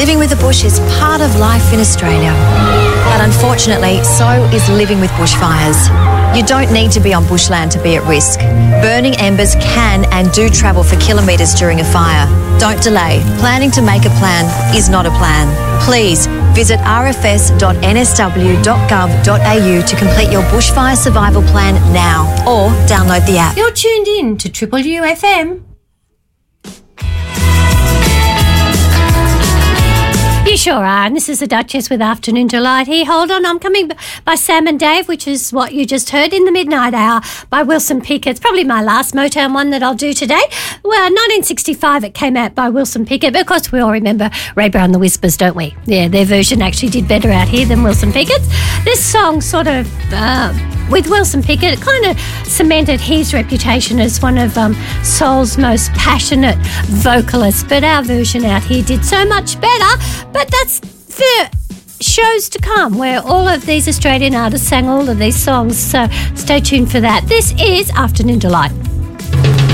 Living with the bush is part of life in Australia. But unfortunately, so is living with bushfires. You don't need to be on bushland to be at risk. Burning embers can and do travel for kilometres during a fire. Don't delay. Planning to make a plan is not a plan. Please visit rfs.nsw.gov.au to complete your bushfire survival plan now or download the app. You're tuned in to Triple UFM. You sure are, and this is the Duchess with Afternoon Delight here. Hold on, I'm coming by Sam and Dave, which is what you just heard in the Midnight Hour by Wilson Pickett. It's probably my last Motown one that I'll do today. Well, 1965 it came out by Wilson Pickett, but of course we all remember Ray Brown and the Whispers, don't we? Yeah, their version actually did better out here than Wilson Pickett's. This song sort of, with Wilson Pickett, it kind of cemented his reputation as one of soul's most passionate vocalists, but our version out here did so much better. But that's for shows to come where all of these Australian artists sang all of these songs. So stay tuned for that. This is Afternoon Delight.